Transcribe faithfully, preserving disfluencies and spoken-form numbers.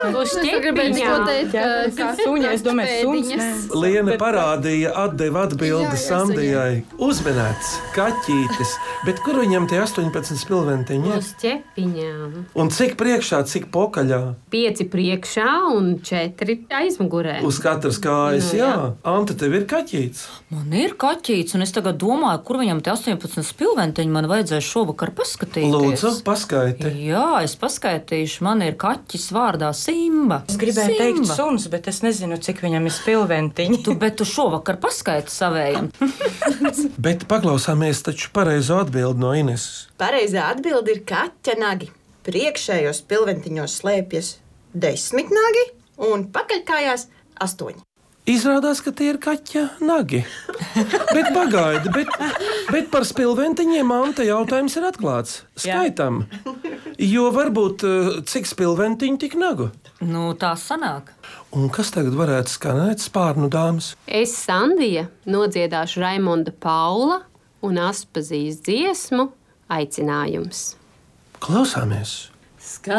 Uz gribēju ķepiņām. ko teikt, ka- ka Suņa, es domāju, suns. pēdiņas. Liena parādīja, atdeva atbildi Jā, jā, Sandijai. Uzminēts kaķītis, bet kur viņam tie astoņpadsmit spilventiņi ir? Uz ķepiņām. Un cik priekšā, cik pokaļā? Pieci priekšā un četri aizmugurē. Uz katras kājas, Nu, jā. jā. Anta, tev ir kaķītis? Man ir kaķītis, un es tagad domāju, kur viņam tie astoņpadsmit spilventiņi man vajadzēs šovakar paskatīties. Lūdzu, paskaiti. Jā, es paskaitīšu. Man ir kaķis vārdā Simba. Es gribēju teikt Simba. suns, bet es nezinu, cik viņam ir spilventiņi. Tu, bet tu šovakar paskaiti savējiem. Bet paklausāmies taču pareizo atbildi no Ineses. Pareizā atbilde ir kaķa nagi. Priekšējos pilventiņos slēpjas desmit nagi un pakaļkājās astoņi. Izrādās, ka tie ir kaķa nagi. Bet pagaidi, bet, bet par spilventiņiem Anta jautājums ir atklāts. Skaitam. Jo varbūt eh, cik spilventiņi, tik nagu. Nu, tā sanāk. Un kas tagad varētu skanēt, spārnu dāmas? Es, Sandija, nodziedāšu Raimonda Paula un Aspazijas dziesmu aicinājums. Klausāmies!